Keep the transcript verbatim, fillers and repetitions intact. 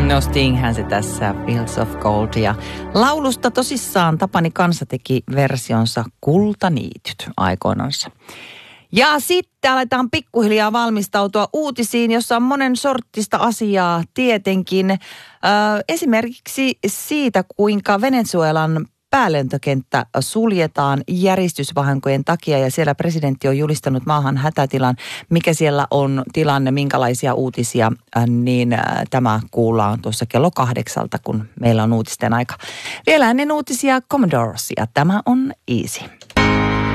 No Stinghän se tässä, Fields of Gold. Ja laulusta tosissaan Tapani Kansa teki versionsa Kultaniityt aikoinansa. Ja sitten aletaan pikkuhiljaa valmistautua uutisiin, jossa on monen sorttista asiaa tietenkin. Ö, esimerkiksi siitä, kuinka Venezuelan päälentokenttä suljetaan järjestysvahinkojen takia ja siellä presidentti on julistanut maahan hätätilan. Mikä siellä on tilanne, minkälaisia uutisia, niin tämä kuullaan tuossa kello kahdeksalta, kun meillä on uutisten aika. Vielä ennen uutisia Commodores ja tämä on Easy.